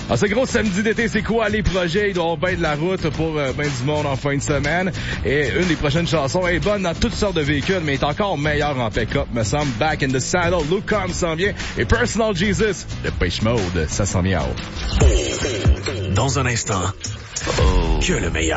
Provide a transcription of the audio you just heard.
Alors, ce gros samedi d'été, c'est quoi les projets? Il doit y avoir bien de la route pour bien du monde en fin de semaine. Et une des prochaines chansons est bonne dans toutes sortes de véhicules, mais est encore meilleure en pick-up, me semble. Back in the Saddle, Luke Combs s'en vient. Et Personal Jesus, de Pitch Mode, ça s'en vient. Dans un instant, que le meilleur.